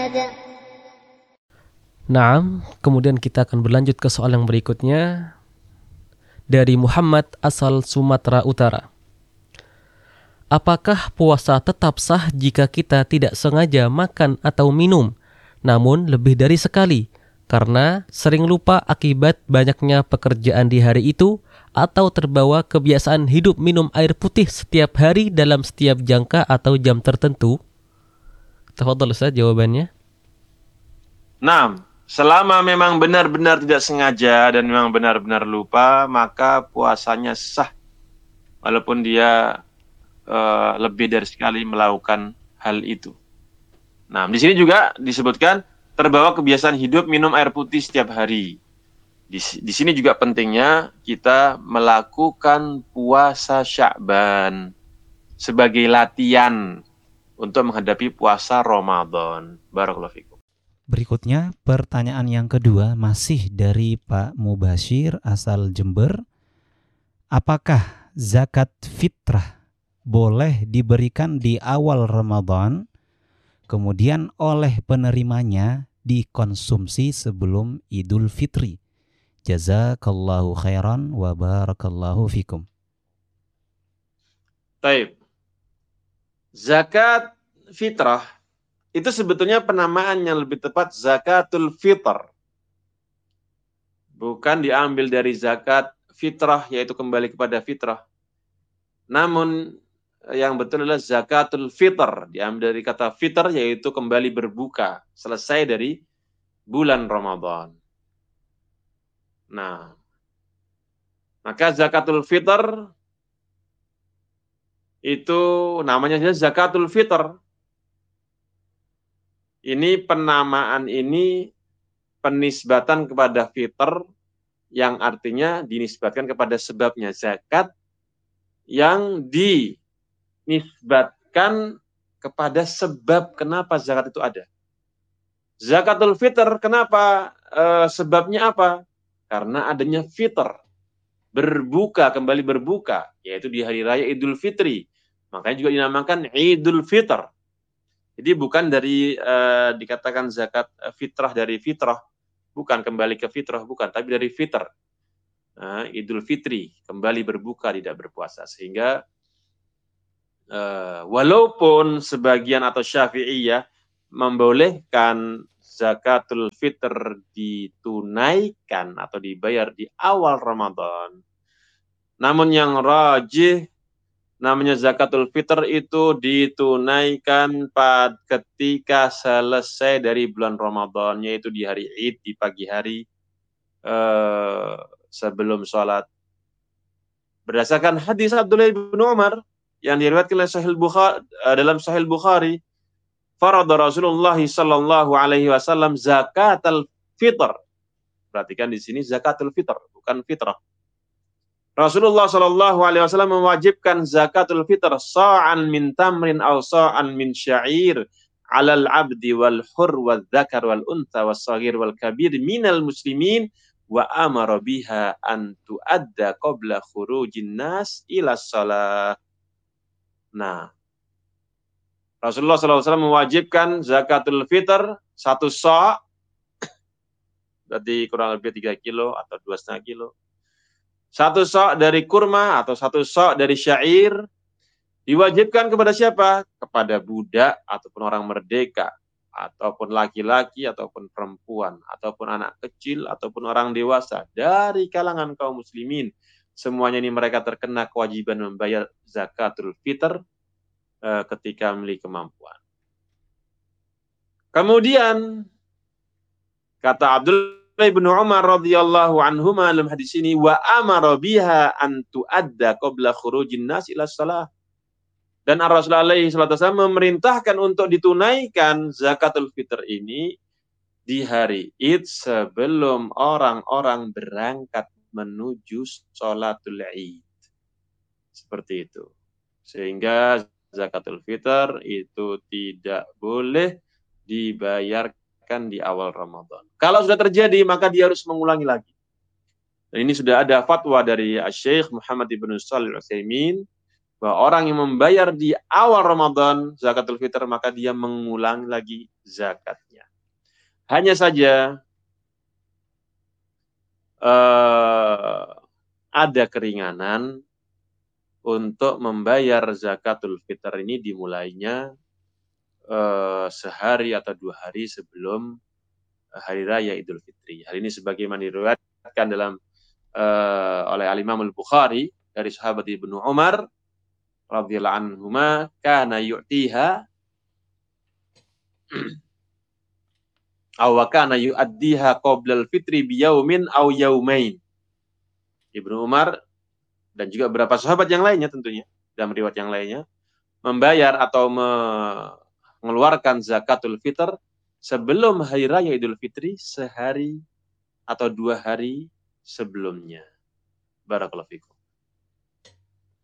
Naam, kemudian kita akan berlanjut ke soal yang berikutnya dari Muhammad asal Sumatera Utara. Apakah puasa tetap sah jika kita tidak sengaja makan atau minum, namun lebih dari sekali, karena sering lupa akibat banyaknya pekerjaan di hari itu, atau terbawa kebiasaan hidup minum air putih setiap hari dalam setiap jangka atau jam tertentu? Tafadhol Ustaz jawabannya. Nah, selama memang benar-benar tidak sengaja dan memang benar-benar lupa, maka puasanya sah. Walaupun dia lebih dari sekali melakukan hal itu. Nah, di sini juga disebutkan terbawa kebiasaan hidup minum air putih setiap hari. Di sini juga pentingnya kita melakukan puasa Sya'ban sebagai latihan untuk menghadapi puasa Ramadan. Barakallahu fikum. Berikutnya pertanyaan yang kedua masih dari Pak Mubashir asal Jember. Apakah zakat fitrah boleh diberikan di awal Ramadan, kemudian oleh penerimanya dikonsumsi sebelum Idul Fitri? Jazakallahu khairan wa barakallahu fikum. Baik. Zakat fitrah itu sebetulnya penamaan yang lebih tepat zakatul fitr. Bukan diambil dari zakat fitrah, yaitu kembali kepada fitrah. Namun yang betul adalah zakatul fitr, diambil dari kata fitr, yaitu kembali berbuka selesai dari bulan Ramadan. Nah, maka zakatul fitr itu namanya zakatul fitr. Ini penamaan ini penisbatan kepada fitr yang artinya dinisbatkan kepada sebabnya. Zakat yang dinisbatkan kepada sebab kenapa zakat itu ada. Zakatul fitr, kenapa? Sebabnya apa? Karena adanya fitr. Berbuka, kembali berbuka. Yaitu di hari raya Idul Fitri. Makanya juga dinamakan Idul Fitr. Jadi bukan dari dikatakan zakat fitrah dari fitrah. Bukan kembali ke fitrah, bukan. Tapi dari fitr. Idul Fitri, kembali berbuka, tidak berpuasa. Sehingga walaupun sebagian atau Syafi'iyah membolehkan zakatul fitr ditunaikan atau dibayar di awal Ramadan, namun yang rajih namanya zakatul fitr itu ditunaikan ketika selesai dari bulan Ramadan, yaitu di hari Id, di pagi hari sebelum sholat. Berdasarkan hadis Abdullah bin Umar yang diriwayatkan oleh Sahih Bukhari, dalam Sahih Bukhari, farada Rasulullah sallallahu alaihi wasallam zakatul fitr. Perhatikan di sini zakatul fitr, bukan fitrah. Rasulullah sallallahu alaihi wasallam mewajibkan zakatul fitr sa'an min tamrin aw sa'an min sya'ir 'alal 'abdi wal hur wal dzakar wal untha was shaghir wal kabir minal muslimin wa amara biha an tu'adda qabla khurujin nas ila shalah. Nah, Rasulullah SAW mewajibkan zakatul fitr 1 sa', berarti kurang lebih 3 kilo atau 2,5 kilo. 1 sa' dari kurma atau 1 sa' dari syair diwajibkan kepada siapa? Kepada budak ataupun orang merdeka, ataupun laki-laki ataupun perempuan, ataupun anak kecil ataupun orang dewasa dari kalangan kaum muslimin. Semuanya ini mereka terkena kewajiban membayar zakatul fitr ketika memiliki kemampuan. Kemudian kata Abdullah bin Umar radhiyallahu anhuma dalam hadis ini, wa amara biha an tu'adda qabla khurujin nas ila shalah. Dan Rasulullah alaihi wasallam memerintahkan untuk ditunaikan zakatul fitr ini di hari Id sebelum orang-orang berangkat menuju sholatul Id. Seperti itu. Sehingga zakatul fitr itu tidak boleh dibayarkan di awal Ramadan. Kalau sudah terjadi, maka dia harus mengulangi lagi. Dan ini sudah ada fatwa dari Syekh Muhammad ibn Shalih Al-Utsaimin bahwa orang yang membayar di awal Ramadan zakatul fitr, maka dia mengulang lagi zakatnya. Hanya saja ada keringanan untuk membayar zakatul fitr ini dimulainya sehari atau 2 hari sebelum hari raya Idul Fitri. Hal ini sebagaimana diriwayatkan dalam oleh Al-Imam Al-Bukhari dari sahabat Ibnu Umar radhiyallahu anhuma, kana yu'tiha aw kana yu'addiha qabla al-fitri biyaumin aw yaumain. Ibnu Umar dan juga beberapa sahabat yang lainnya tentunya dalam riwayat yang lainnya membayar atau mengeluarkan zakatul fitr sebelum hari raya Idul Fitri sehari atau 2 hari sebelumnya. Barakallahu fikum.